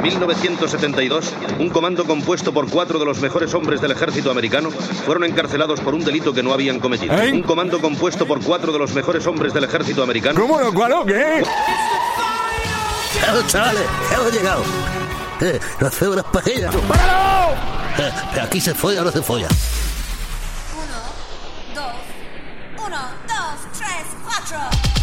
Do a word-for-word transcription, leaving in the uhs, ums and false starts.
En mil novecientos setenta y dos, un comando compuesto por cuatro de los mejores hombres del ejército americano fueron encarcelados por un delito que no habían cometido. ¿Eh? Un comando compuesto por cuatro de los mejores hombres del ejército americano... ¿Cómo lo cual o qué? ¡Claro, chavales! ¡Hemos llegado! Eh, ¡no hacemos unas pajillas! ¡Páralo! Eh, ¿aquí se folla o no se folla? Uno, dos, uno, dos, tres, cuatro.